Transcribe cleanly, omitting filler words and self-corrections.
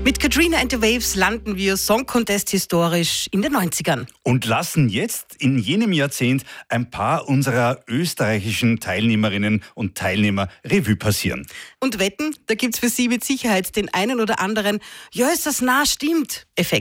Mit Katrina and the Waves landen wir Song Contest historisch in den 90ern. Und lassen jetzt in jenem Jahrzehnt ein paar unserer österreichischen Teilnehmerinnen und Teilnehmer Revue passieren. Und wetten, da gibt's für Sie mit Sicherheit den einen oder anderen, ja, ist das nah, stimmt, Effekt.